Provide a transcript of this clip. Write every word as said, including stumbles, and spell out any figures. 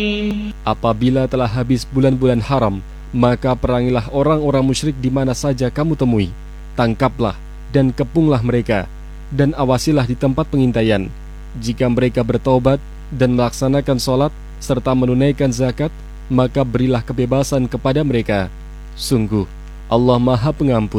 Apabila telah habis bulan-bulan haram, maka perangilah orang-orang musyrik di mana saja kamu temui. Tangkaplah dan kepunglah mereka, dan awasilah di tempat pengintaian. Jika mereka bertobat dan melaksanakan sholat serta menunaikan zakat, maka berilah kebebasan kepada mereka. Sungguh Allah Maha Pengampun,